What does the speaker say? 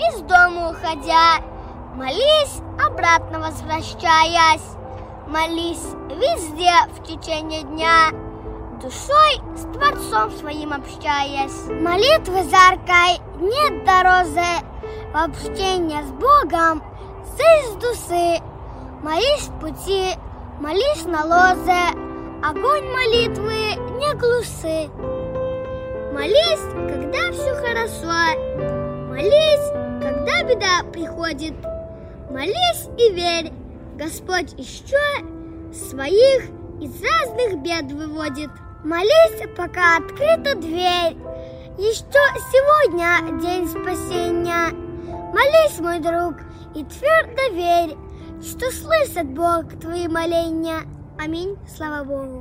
из дома уходя. Молись, обратно возвращаясь. Молись везде в течение дня, душой с Творцом своим общаясь. Молитвы заркой нет дорозы, в общение с Богом сысь дусы. Молись в пути, молись на лозе, огонь молитвы не глуши. Молись, когда все хорошо, молись, когда беда приходит. Молись и верь, Господь еще своих из разных бед выводит. Молись, пока открыта дверь, еще сегодня день спасения. Молись, мой друг, и твердо верь, что слышит Бог твои моления. Аминь, слава Богу.